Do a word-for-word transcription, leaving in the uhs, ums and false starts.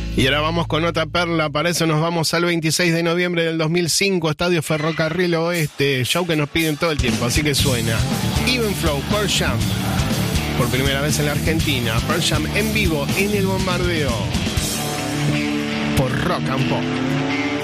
Y ahora vamos con otra perla, para eso nos vamos al veintiséis de noviembre del dos mil cinco, Estadio Ferrocarril Oeste, show que nos piden todo el tiempo, así que suena Even Flow, Pearl Jam, por primera vez en la Argentina, Pearl Jam en vivo en el Bombardeo, por Rock and Pop.